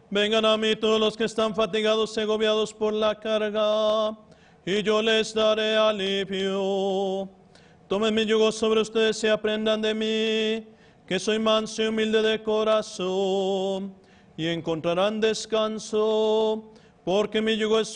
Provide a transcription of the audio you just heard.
Vengan a mí todos los que están fatigados y agobiados por la carga, y yo les daré alivio. Tomen mi yugo sobre ustedes y aprendan de mí, que soy manso y humilde de corazón, y encontrarán descanso, porque mi yugo es